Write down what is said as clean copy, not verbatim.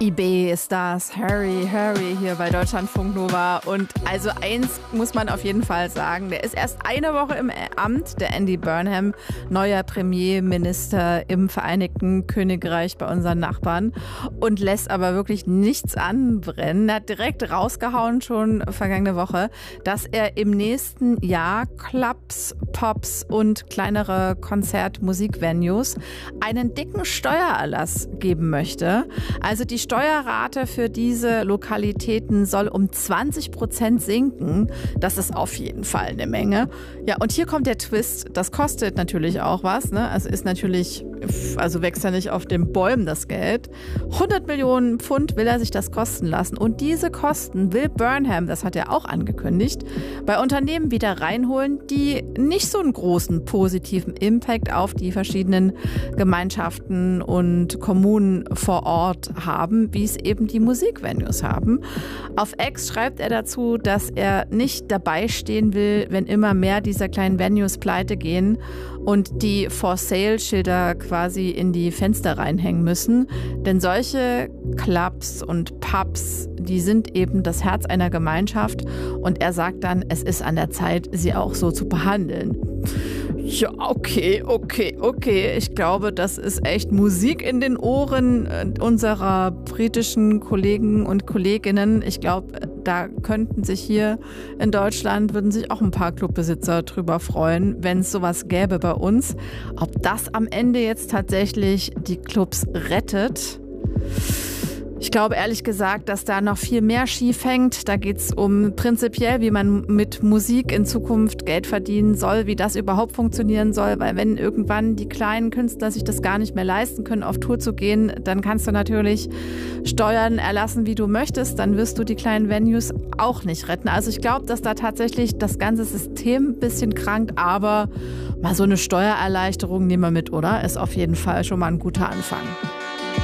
IB ist das, Hurry, Hurry hier bei Deutschlandfunk Nova. Und also eins muss man auf jeden Fall sagen, der ist erst eine Woche im Amt, der Andy Burnham, neuer Premierminister im Vereinigten Königreich bei unseren Nachbarn und lässt aber wirklich nichts anbrennen. Er hat direkt rausgehauen schon vergangene Woche, dass er im nächsten Jahr Clubs, Pops und kleinere Konzert-Musikvenues einen dicken Steuererlass geben möchte. Also die Steuerrate für diese Lokalitäten soll um 20% sinken. Das ist auf jeden Fall eine Menge. Ja, und hier kommt der Twist. Das kostet natürlich auch was, ne? Also ist natürlich, also wächst ja nicht auf den Bäumen das Geld. 100 Millionen Pfund will er sich das kosten lassen. Und diese Kosten will Burnham, das hat er auch angekündigt, bei Unternehmen wieder reinholen, die nicht so einen großen positiven Impact auf die verschiedenen Gemeinschaften und Kommunen vor Ort haben, wie es eben die Musikvenues haben. Auf X schreibt er dazu, dass er nicht dabei stehen will, wenn immer mehr dieser kleinen Venues pleite gehen und die For-Sale-Schilder quasi in die Fenster reinhängen müssen. Denn solche Clubs und Pubs, die sind eben das Herz einer Gemeinschaft. Und er sagt dann, es ist an der Zeit, sie auch so zu behandeln. Ja, okay. Ich glaube, das ist echt Musik in den Ohren unserer britischen Kollegen und Kolleginnen. Ich glaube, da könnten sich hier in Deutschland, würden sich auch ein paar Clubbesitzer drüber freuen, wenn es sowas gäbe bei uns. Ob das am Ende jetzt tatsächlich die Clubs rettet? Ich glaube ehrlich gesagt, dass da noch viel mehr schief hängt. Da geht es um prinzipiell, wie man mit Musik in Zukunft Geld verdienen soll, wie das überhaupt funktionieren soll. Weil wenn irgendwann die kleinen Künstler sich das gar nicht mehr leisten können, auf Tour zu gehen, dann kannst du natürlich Steuern erlassen, wie du möchtest. Dann wirst du die kleinen Venues auch nicht retten. Also ich glaube, dass da tatsächlich das ganze System ein bisschen krankt. Aber mal so eine Steuererleichterung nehmen wir mit, oder? Ist auf jeden Fall schon mal ein guter Anfang.